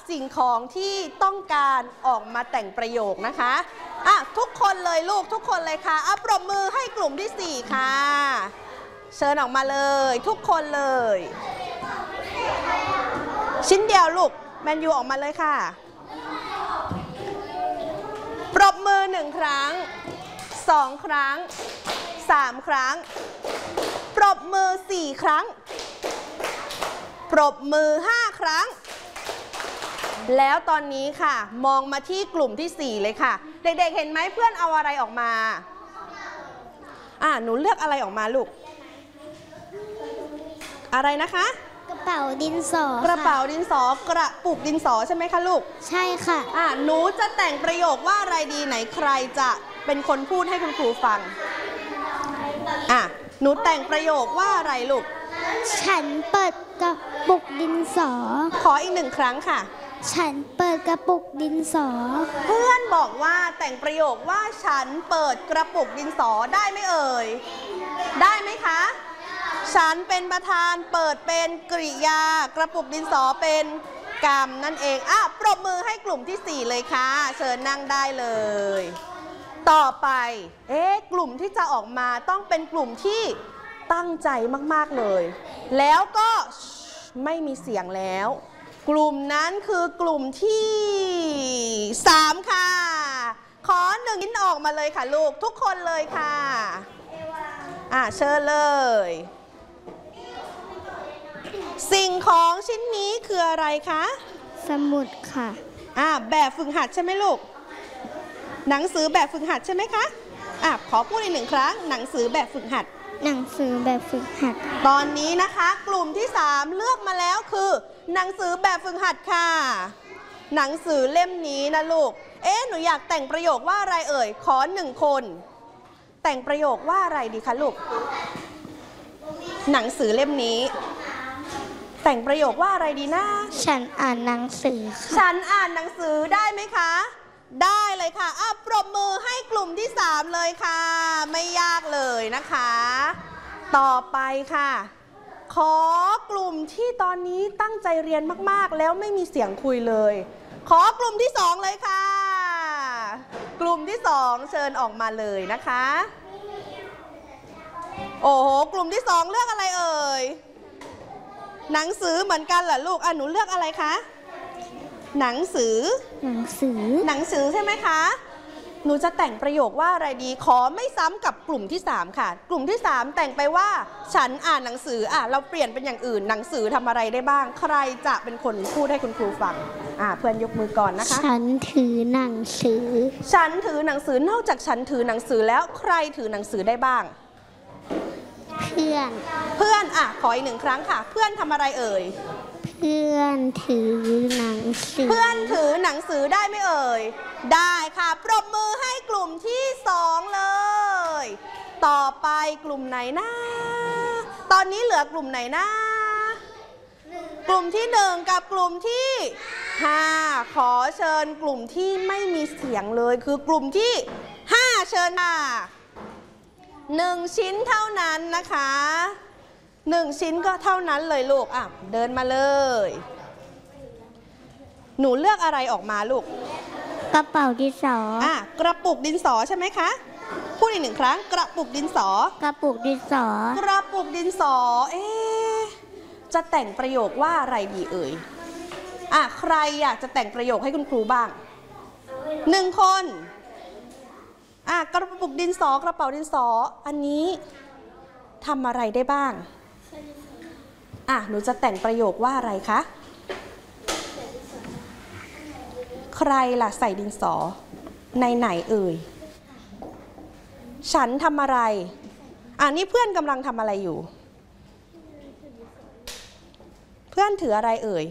สิ่งของที่ต้องการออกมาแต่งประโยคนะคะทุกคนเลยลูกทุกคนเลยค่ะปรบมือให้กลุ่มที่4ค่ะเชิญออกมาเลยทุกคนเลยชิ้นเดียวลูกแมนยูออกมาเลยค่ะปรบมือ1ครั้ง2ครั้ง3ครั้งปรบมือ4ครั้งปรบมือ5ครั้งแล้วตอนนี้ค่ะมองมาที่กลุ่มที่4เลยค่ะเด็กๆเห็นไหมเพื่อนเอาอะไรออกมาหนูเลือกอะไรออกมาลูกอะไรนะคะกระเป๋าดินสอกระเป๋าดินสอกระปุกดินสอใช่ไหมคะลูกใช่ค่ะหนูจะแต่งประโยคว่าอะไรดีไหนใครจะเป็นคนพูดให้คุณครูฟังหนูแต่งประโยคว่าอะไรลูกฉันเปิดกระปุกดินสอขออีก1ครั้งค่ะฉันเปิดกระปุกดินสอเพื่อนบอกว่าแต่งประโยคว่าฉันเปิดกระปุกดินสอได้ไหมเอ่ยได้ไหมคะฉันเป็นประธานเปิดเป็นกริยากระปุกดินสอเป็นกรรมนั่นเองปรบมือให้กลุ่มที่4เลยค่ะเชิญนั่งได้เลยต่อไปกลุ่มที่จะออกมาต้องเป็นกลุ่มที่ตั้งใจมากๆเลยแล้วก็ไม่มีเสียงแล้วกลุ่มนั้นคือกลุ่มที่3ค่ะขอ1ชิ้นออกมาเลยค่ะลูกทุกคนเลยค่ะเชิญเลยสิ่งของชิ้นนี้คืออะไรคะสมุดค่ะแบบฝึกหัดใช่ไหมลูกหนังสือแบบฝึกหัดใช่ไหมคะขอพูดอีก1ครั้งหนังสือแบบฝึกหัดหนังสือแบบฝึกหัดตอนนี้นะคะกลุ่มที่3เลือกมาแล้วคือหนังสือแบบฝึกหัดค่ะหนังสือเล่มนี้นะลูกหนูอยากแต่งประโยคว่าอะไรเอ่ยขอ1คนแต่งประโยคว่าอะไรดีคะลูกหนังสือเล่มนี้แต่งประโยคว่าอะไรดีนะฉันอ่านหนังสือค่ะฉันอ่านหนังสือได้ไหมคะได้เลยค่ะปรบมือให้กลุ่มที่3เลยค่ะไม่ยากเลยนะคะต่อไปค่ะขอกลุ่มที่ตอนนี้ตั้งใจเรียนมากๆแล้วไม่มีเสียงคุยเลยขอกลุ่มที่2เลยค่ะกลุ่มที่2เชิญออกมาเลยนะคะโอ้โหกลุ่มที่2เลือกอะไรเอ่ยหนังสือเหมือนกันเหรอลูกหนูเลือกอะไรคะหนังสือใช่ไหมคะหนูจะแต่งประโยคว่าอะไรดีขอไม่ซ้ำกับกลุ่มที่3ค่ะกลุ่มที่3แต่งไปว่าฉันอ่านหนังสือเราเปลี่ยนเป็นอย่างอื่นหนังสือทำอะไรได้บ้างใครจะเป็นคนพูดให้คุณครูฟังเพื่อนยกมือก่อนนะคะฉันถือหนังสือฉันถือหนังสือนอกจากฉันถือหนังสือแล้วใครถือหนังสือได้บ้างเพื่อนขออีก1ครั้งค่ะเพื่อนทำอะไรเอ่ยเพื่อนถือหนังสือเพื่อนถือหนังสือได้ไหมเอ่ยได้ค่ะปรบมือให้กลุ่มที่2เลยต่อไปกลุ่มไหนนะตอนนี้เหลือกลุ่มไหนนะกลุ่มที่1กับกลุ่มที่5ขอเชิญกลุ่มที่ไม่มีเสียงเลยคือกลุ่มที่5เชิญค่ะ1ชิ้นเท่านั้นนะคะ1ชิ้นก็เท่านั้นเลยลูกเดินมาเลยหนูเลือกอะไรออกมาลูกกระเป๋าดินสกระปุกดินสอใช่ไหมคะพูดอีก1ครั้งกระปุกดินสอกระปุกดินสอกระปุกดินสอจะแต่งประโยคว่าอะไรดีเอ่ยใครอยากจะแต่งประโยคให้คุณครูบ้าง1คนกระปุกดินสอกระเป๋าดินสออันนี้ทำอะไรได้บ้างหนูจะแต่งประโยคว่าอะไรคะใครล่ะใส่ดินสอในไหนเอ่ยฉันทำอะไรนี่เพื่อนกำลังทำอะไรอยู่เพื่อนถืออะไรเอ่ย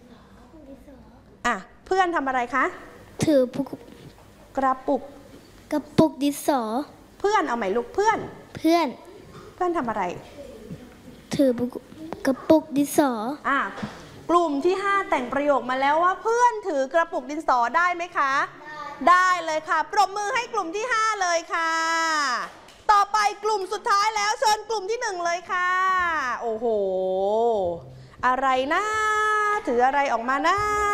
เพื่อนทำอะไรคะถือกระปุกดินสอเพื่อนเอาไหมลูกเพื่อนทำอะไรถือกระปุกดินสอกลุ่มที่5แต่งประโยคมาแล้วว่าเพื่อนถือกระปุกดินสอได้ไหมคะได้เลยค่ะปรบมือให้กลุ่มที่5เลยค่ะต่อไปกลุ่มสุดท้ายแล้วเชิญกลุ่มที่1เลยค่ะโอ้โหอะไรนะถืออะไรออกมานะ